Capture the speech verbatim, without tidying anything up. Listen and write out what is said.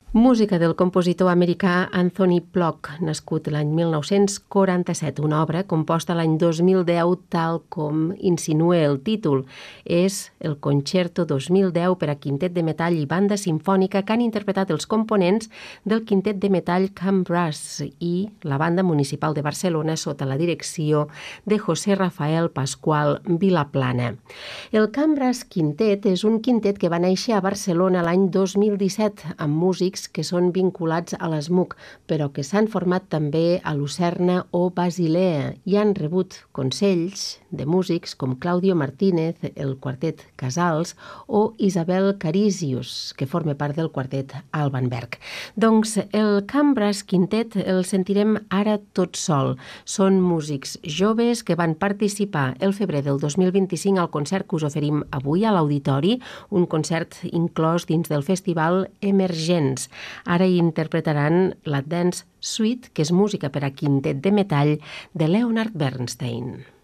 Música del compositor americà Anthony Plock, nascut l'any mil nou-cents quaranta-set, una obra composta l'any dos mil deu tal com insinua el títol. És el Concerto dos mil deu per a quintet de metall i banda simfònica que han interpretat els components del quintet de metall Can Brass i la banda municipal de Barcelona sota la direcció de José Rafael Pascual Vilaplana. El Can Brass Quintet és un quintet que va néixer a Barcelona l'any dos mil disset amb músics que són vinculats a l'ESMUC, però que s'han format també a Lucerna o Basilea i han rebut consells de músics com Claudio Martínez, el quartet Casals o Isabel Carisius, que forma part del quartet Alban Berg. Doncs el Can Brass Quintet el sentirem ara tot sol. Són músics joves que van participar el febrer del dos mil vint-i-cinc al concert que us oferim avui a l'Auditori, un concert inclòs dins del festival Emergents. Ara hi interpretaran la Dance Suite, que és música per a quintet de metall de Leonard Bernstein.